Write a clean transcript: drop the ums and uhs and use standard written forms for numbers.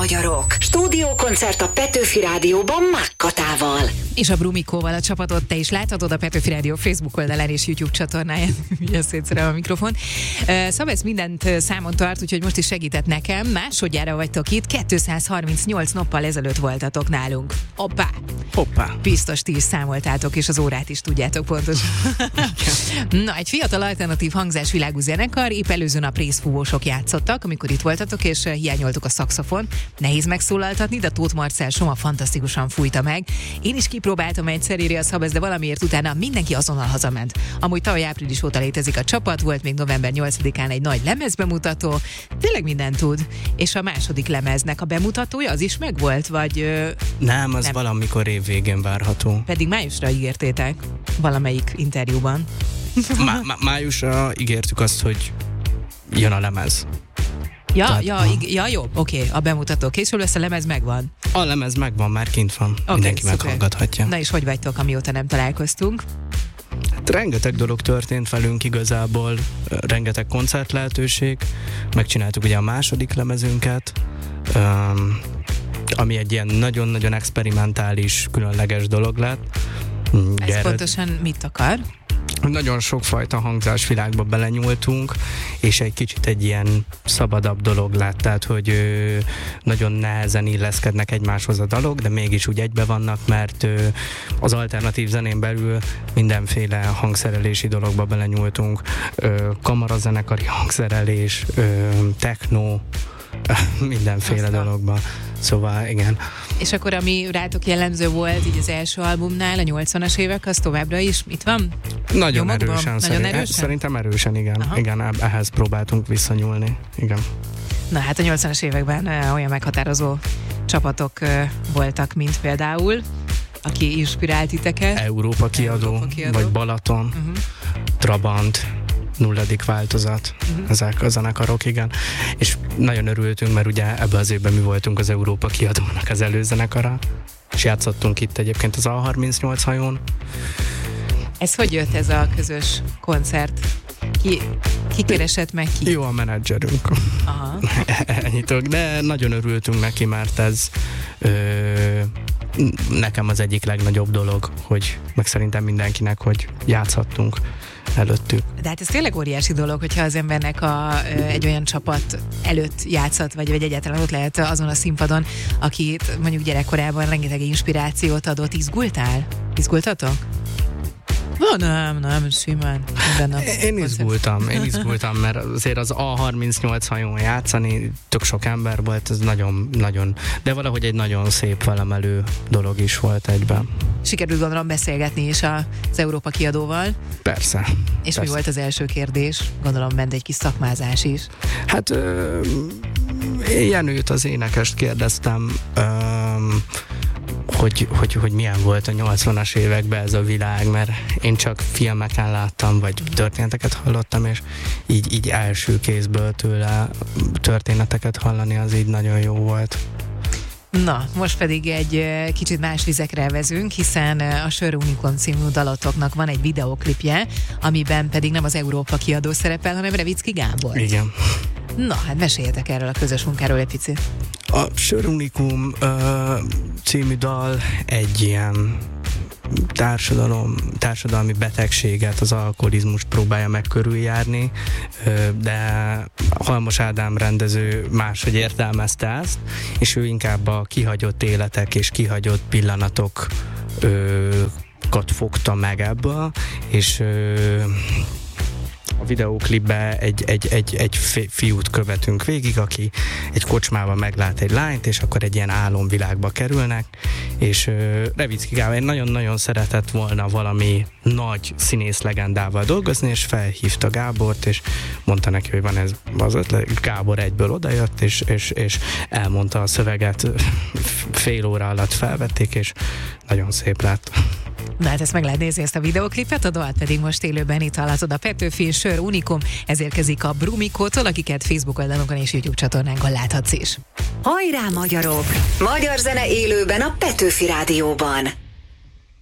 magyarok! Stúdiókoncert a Petőfi Rádióban Mákkatával. És a Brumikóval a csapatot te is láthatod a Petőfi Rádió Facebook oldalán és YouTube csatornáján. Ugye szétszerem a mikrofon. Szabesz mindent számon tart, úgyhogy most is segített nekem. Másodjára vagytok itt, 238 nappal ezelőtt voltatok nálunk. Hoppá! Biztos ti is számoltátok, és az órát is tudjátok pontosan. Na, egy fiatal alternatív hangzásvilágú zenekar, épp előző nap részfúvósok játszottak, amikor itt voltatok, és hiányoltuk a szaxofon. Nehéz megszólaltatni, de Tóth Marcell Soma fantasztikusan fújta meg. Én is kipróbáltam egyszer, írja a Szabesz, de valamiért utána mindenki azonnal hazament. Amúgy tavaly április óta létezik a csapat, volt még november 8-án egy nagy lemezbemutató, tényleg mindent tud. És a második lemeznek a bemutatója az is megvolt, vagy... Nem, az valamikor év végén várható. Pedig májusra ígértétek valamelyik interjúban. Májusra ígértük azt, hogy jön a lemez. Jó, oké, a bemutató készül lesz, a lemez megvan. A lemez megvan, már kint van. Mindenki szuper. Meghallgathatja. Na és hogy vagytok, amióta nem találkoztunk? Hát rengeteg dolog történt velünk igazából, rengeteg koncert lehetőség. Megcsináltuk ugye a második lemezünket, ami egy ilyen nagyon-nagyon experimentális, különleges dolog lett. Ez pontosan mit akar? Nagyon sokfajta hangzásvilágba belenyúltunk, és egy kicsit egy ilyen szabadabb dolog lett, tehát hogy nagyon nehezen illeszkednek egymáshoz a dalok, de mégis úgy egybe vannak, mert az alternatív zenén belül mindenféle hangszerelési dologba belenyúltunk, kamarazenekari hangszerelés, techno, mindenféle dologba. Szóval igen. És akkor ami rátok jellemző volt így az első albumnál, a 80-as évek, az továbbra is itt van? Nagyon erősen. Szerintem erősen, igen. Aha. Igen, ehhez próbáltunk visszanyúlni. Igen. Na hát a 80-as években olyan meghatározó csapatok voltak, mint például, aki inspirált titeket. Európa kiadó, vagy Balaton, Trabant, nulladik változat, ezek a zenekarok, igen. És nagyon örültünk, mert ugye ebben az évben mi voltunk az Európa kiadónak az előzenekara, és játszottunk itt egyébként az A38 hajón. Ez hogy jött ez a közös koncert? Ki keresett meg ki? Jó a menedzserünk. Aha. Ennyit, de nagyon örültünk neki, mert ez nekem az egyik legnagyobb dolog, hogy meg szerintem mindenkinek, hogy játszhattunk előttük. De hát ez tényleg óriási dolog, hogyha az embernek egy olyan csapat előtt játszhat, vagy egyáltalán ott lehet azon a színpadon, akit mondjuk gyerekkorában rengeteg inspirációt adott. Izgultatok? Nem, simán. Én izgultam, mert azért az A38 hajón játszani, tök sok ember volt, ez nagyon, de valahogy egy nagyon szép felemelő dolog is volt egyben. Sikerült gondolom beszélgetni is az Európa kiadóval. Persze. És mi volt az első kérdés? Gondolom bent egy kis szakmázás is. Hát Jenőt, az énekest kérdeztem, hogy milyen volt a 80-as években ez a világ, mert én csak filmeken láttam, vagy történeteket hallottam, és így első kézből tőle történeteket hallani, az így nagyon jó volt. Na, most pedig egy kicsit más vizekre vezünk, hiszen a Sör Unikum című dalotoknak van egy videóklipje, amiben pedig nem az Európa kiadó szerepel, hanem Revicki Gábor. Igen. Na, hát meséljetek erről a közös munkáról egy picit. A Sör Unikum című dal egy ilyen társadalmi betegséget, az alkoholizmust próbálja meg körüljárni, de Halmos Ádám rendező máshogy értelmezte ezt, és ő inkább a kihagyott életek és kihagyott pillanatokat fogta meg ebből, és a videóklipben egy fiút követünk végig, aki egy kocsmában meglát egy lányt, és akkor egy ilyen álomvilágba kerülnek, és Revicki Gábor nagyon-nagyon szeretett volna valami nagy színész legendával dolgozni, és felhívta Gábort, és mondta neki, hogy van ez az ötlet. Gábor egyből odajött, és elmondta a szöveget, fél óra alatt felvették, és nagyon szép lett. Na hát ezt meg lehet nézni, ezt a videóklipet, a dalt pedig most élőben itt hallatod a Petőfi Sör Unikum, ez érkezik a Brumikótól, akiket Facebook oldalunkon és YouTube csatornánkon láthatsz is. Hajrá magyarok! Magyar zene élőben a Petőfi Rádióban.